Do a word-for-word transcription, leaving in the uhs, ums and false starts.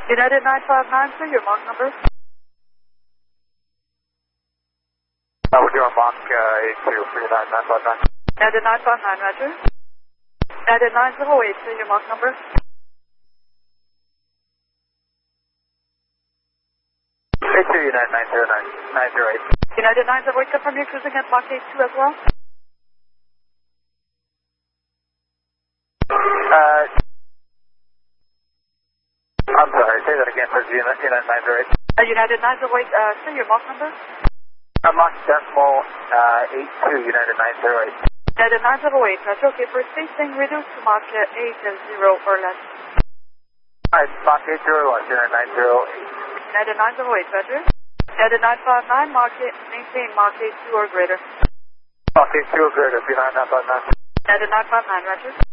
United nine five nine, sir, your mark number? Uh, we're doing Mach uh, eight two for United nine five nine. United nine five nine, roger. United nine zero eight, sir, your mark number? eight two United nine zero nine, nine zero eight. United nine zero eight, confirm you're cruising at Mach eight two as well? Uh, I'm sorry, say that again for United nine zero eight. Uh, United nine zero eight, uh, sir, your mark number? Uh, Mach decimal uh, eight two United nine zero eight. United nine zero eight, roger. Okay, for spacing reduced to Mach eight zero or less. Alright, Mach eight zero or less, United nine zero eight. United nine zero eight, roger. United nine five nine, Mach eight, maintain Mach eight two or greater. Mach eight two or greater, United nine five nine. United nine five nine, roger.